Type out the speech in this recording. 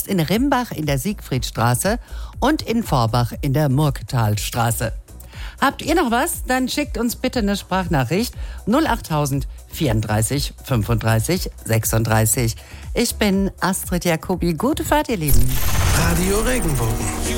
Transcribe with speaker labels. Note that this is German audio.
Speaker 1: ist in Rimbach in der Siegfriedstraße und in Forbach in der Murgtalstraße. Habt ihr noch was? Dann schickt uns bitte eine Sprachnachricht 08000 34 35 36. Ich bin Astrid Jacobi. Gute Fahrt, ihr Lieben.
Speaker 2: Radio Regenbogen.